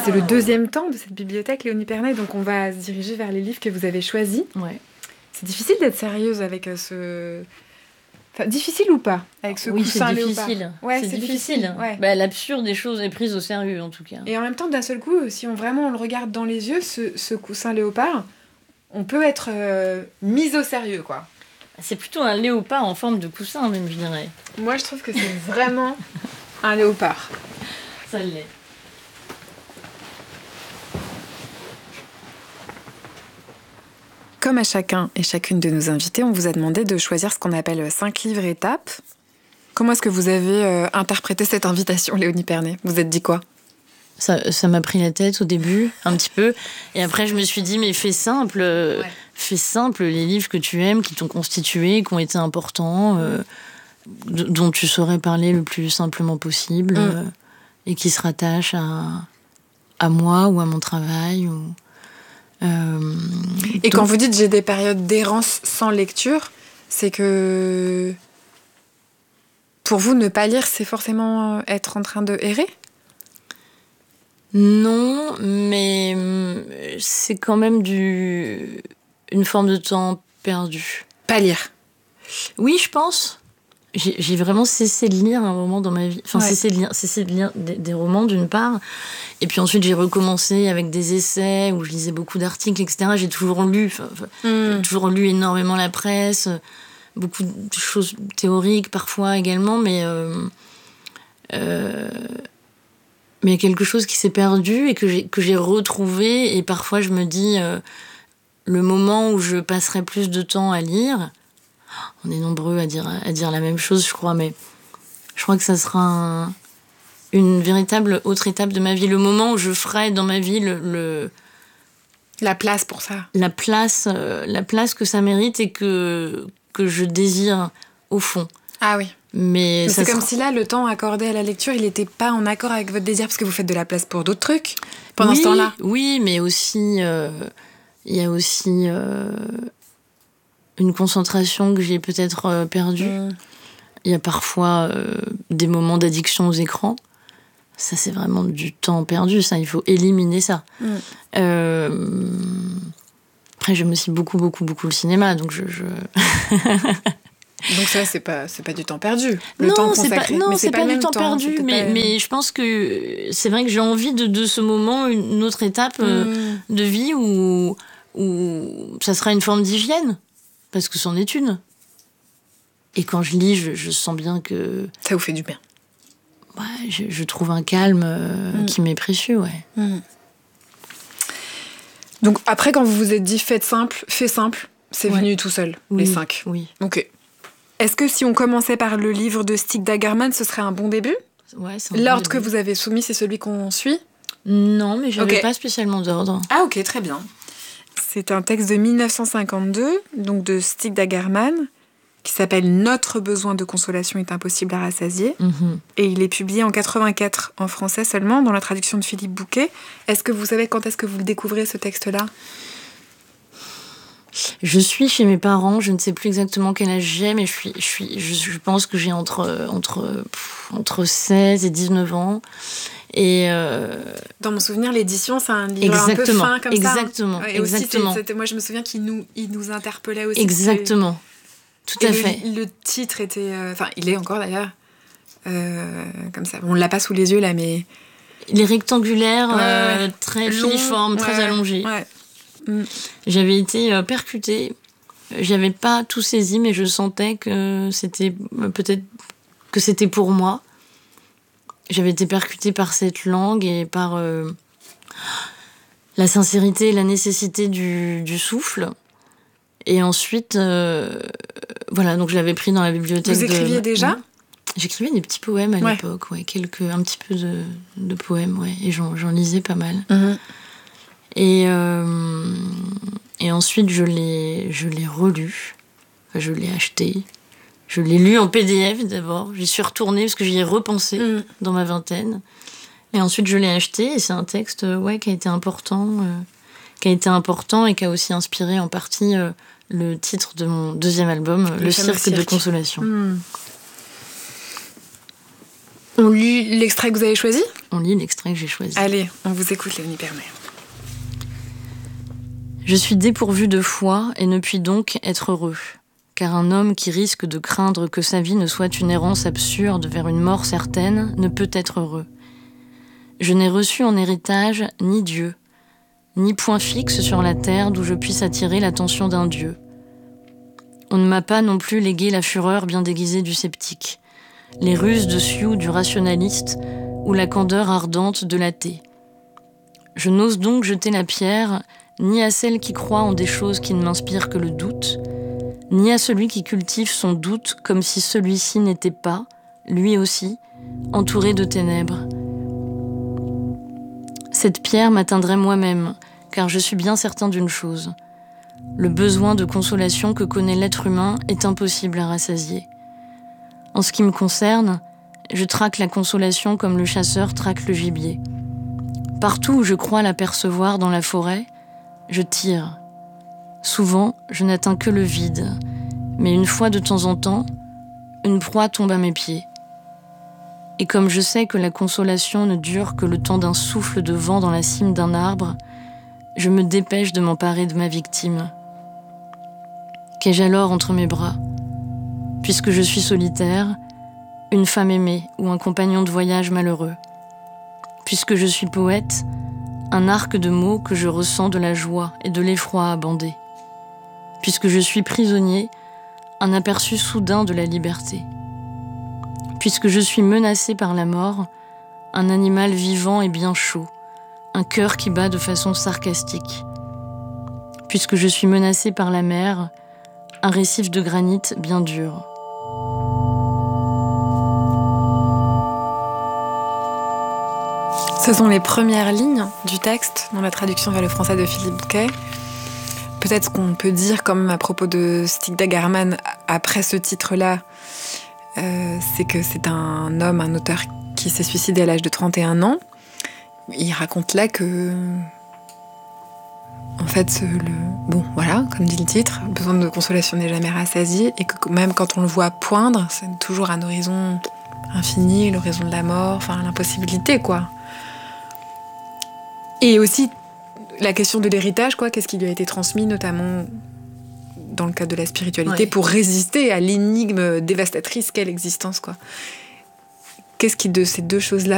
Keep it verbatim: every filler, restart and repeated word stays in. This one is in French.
c'est le deuxième temps de cette bibliothèque Léonie Pernet, donc on va se diriger vers les livres que vous avez choisis. Ouais. C'est difficile d'être sérieuse avec euh, ce... Enfin, difficile ou pas avec ce oui, coussin c'est léopard. difficile. Ouais, c'est, c'est difficile. difficile. Ouais. Bah, l'absurde des choses est prise au sérieux, en tout cas. Et en même temps, d'un seul coup, si on vraiment on le regarde dans les yeux, ce, ce coussin léopard, on peut être euh, mis au sérieux, quoi. C'est plutôt un léopard en forme de coussin, même, je dirais. Moi, je trouve que c'est vraiment un léopard. Ça l'est. Comme à chacun et chacune de nos invités, on vous a demandé de choisir ce qu'on appelle cinq livres étapes. Comment est-ce que vous avez euh, interprété cette invitation, Léonie Pernet ? Vous vous êtes dit quoi ? Ça, ça m'a pris la tête au début, un petit peu. Et après, je me suis dit, mais fais simple. Ouais. Fais simple les livres que tu aimes, qui t'ont constitué, qui ont été importants, euh, d- dont tu saurais parler le plus simplement possible, mm. euh, et qui se rattachent à, à moi ou à mon travail. Ou... Euh, et donc... quand vous dites j'ai des périodes d'errance sans lecture, c'est que pour vous ne pas lire c'est forcément être en train de errer ? Non, mais c'est quand même du une forme de temps perdu. Pas lire ? Oui, je pense. J'ai, j'ai vraiment cessé de lire un moment dans ma vie. Enfin, ouais. cessé de lire, cessé de lire des, des romans, d'une part. Et puis ensuite, j'ai recommencé avec des essais où je lisais beaucoup d'articles, et cetera. J'ai toujours lu, enfin, mm. j'ai toujours lu énormément la presse, beaucoup de choses théoriques parfois également, mais euh, euh, mais il y a quelque chose qui s'est perdu et que j'ai que j'ai retrouvé. Et parfois, je me dis euh, le moment où je passerai plus de temps à lire. On est nombreux à dire, à dire la même chose, je crois, mais je crois que ça sera un, une véritable autre étape de ma vie. Le moment où je ferai dans ma vie le... le la place pour ça. La place, euh, la place que ça mérite et que, que je désire au fond. Ah oui. Mais, mais ça c'est sera... comme si là, le temps accordé à la lecture, il n'était pas en accord avec votre désir, parce que vous faites de la place pour d'autres trucs pendant oui, ce temps-là. Oui, mais aussi... Euh, il y a aussi... Euh, une concentration que j'ai peut-être euh, perdue. Mmh. Il y a parfois euh, des moments d'addiction aux écrans. Ça, c'est vraiment du temps perdu, ça. Il faut éliminer ça. Mmh. Euh... Après, j'aime aussi beaucoup, beaucoup, beaucoup le cinéma, donc je... je... donc ça, c'est pas, c'est pas du temps perdu, le non, temps consacré. C'est pas, non, mais c'est, c'est pas, pas du le temps, temps perdu, mais, pas... mais je pense que c'est vrai que j'ai envie de, de ce moment, une autre étape mmh. euh, de vie où, où ça sera une forme d'hygiène. Parce que c'en est une. Et quand je lis, je, je sens bien que... ça vous fait du bien. Ouais, je, je trouve un calme euh, mmh. qui m'est précieux, ouais. Mmh. Donc après, quand vous vous êtes dit « faites simple, fais simple », c'est ouais. venu tout seul, oui. les cinq. Oui. Ok. Est-ce que si on commençait par le livre de Stig Dagerman, ce serait un bon début ? Ouais, c'est un L'ordre bon que début. vous avez soumis, c'est celui qu'on suit ? Non, mais j'avais okay. pas spécialement d'ordre. Ah ok, très bien. C'est un texte de dix-neuf cent cinquante-deux, donc de Stig Dagerman, qui s'appelle « Notre besoin de consolation est impossible à rassasier mm-hmm. ». Et il est publié en quatre-vingt-quatre, en français seulement, dans la traduction de Philippe Bouquet. Est-ce que vous savez quand est-ce que vous le découvrez, ce texte-là ? Je suis chez mes parents, je ne sais plus exactement quel âge j'ai, mais je, suis, je, suis, je, je pense que j'ai entre, entre, entre seize et dix-neuf ans. Et euh... dans mon souvenir, l'édition, c'est un livre exactement, un peu fin comme exactement, ça. Et exactement. Aussi, c'était, moi, je me souviens qu'il nous, il nous interpellait aussi. Exactement, tout à et fait. Le, le titre était... Enfin, euh, il est encore d'ailleurs euh, comme ça. On ne l'a pas sous les yeux, là, mais... Il est rectangulaire, ouais, ouais. Euh, très long, filiforme, ouais, très allongé. Ouais. Mm. J'avais été euh, percutée. J'avais pas tout saisi, mais je sentais que c'était euh, peut-être que c'était pour moi. J'avais été percutée par cette langue et par euh, la sincérité et la nécessité du, du souffle. Et ensuite, euh, voilà, donc je l'avais pris dans la bibliothèque. Vous écriviez de... déjà ? J'écrivais des petits poèmes à ouais. l'époque, ouais, quelques, un petit peu de, de poèmes, ouais, et j'en, j'en lisais pas mal. Mm-hmm. Et, euh, et ensuite, je l'ai, je l'ai relu, je l'ai acheté. Je l'ai lu en P D F d'abord. J'y suis retournée parce que j'y ai repensé mmh. dans ma vingtaine. Et ensuite, je l'ai acheté. Et c'est un texte ouais, qui a été important, euh, qui a été important et qui a aussi inspiré en partie euh, le titre de mon deuxième album, Le, le cirque, cirque de consolation. Mmh. On lit l'extrait que vous avez choisi ? on lit l'extrait que j'ai choisi. Allez, on vous écoute, Léonie Pernet. Je suis dépourvu de foi et ne puis donc être heureux. Car un homme qui risque de craindre que sa vie ne soit une errance absurde vers une mort certaine ne peut être heureux. Je n'ai reçu en héritage ni Dieu, ni point fixe sur la terre d'où je puisse attirer l'attention d'un Dieu. On ne m'a pas non plus légué la fureur bien déguisée du sceptique, les ruses de Sioux du rationaliste ou la candeur ardente de l'athée. Je n'ose donc jeter la pierre ni à celle qui croit en des choses qui ne m'inspirent que le doute, ni à celui qui cultive son doute comme si celui-ci n'était pas, lui aussi, entouré de ténèbres. Cette pierre m'atteindrait moi-même, car je suis bien certain d'une chose. Le besoin de consolation que connaît l'être humain est impossible à rassasier. En ce qui me concerne, je traque la consolation comme le chasseur traque le gibier. Partout où je crois l'apercevoir dans la forêt, je tire. Souvent, je n'atteins que le vide, mais une fois de temps en temps, une proie tombe à mes pieds. Et comme je sais que la consolation ne dure que le temps d'un souffle de vent dans la cime d'un arbre, je me dépêche de m'emparer de ma victime. Qu'ai-je alors entre mes bras ? Puisque je suis solitaire, une femme aimée ou un compagnon de voyage malheureux. Puisque je suis poète, un arc de mots que je ressens de la joie et de l'effroi à bander. Puisque je suis prisonnier, un aperçu soudain de la liberté. Puisque je suis menacé par la mort, un animal vivant et bien chaud, un cœur qui bat de façon sarcastique. Puisque je suis menacé par la mer, un récif de granit bien dur. Ce sont les premières lignes du texte dans la traduction vers le français de Philippe Bouquet. Peut-être ce qu'on peut dire quand même à propos de Stig Dagerman après ce titre-là, euh, c'est que c'est un homme, un auteur qui s'est suicidé à l'âge de trente et un ans. Il raconte là que, en fait, le, bon, voilà, comme dit le titre, le besoin de consolation n'est jamais rassasié, et que même quand on le voit poindre, c'est toujours un horizon infini, l'horizon de la mort, enfin l'impossibilité, quoi. Et aussi la question de l'héritage, quoi, qu'est-ce qui lui a été transmis, notamment dans le cadre de la spiritualité, ouais, pour résister à l'énigme dévastatrice qu'est l'existence, quoi. Qu'est-ce qui, de ces deux choses-là,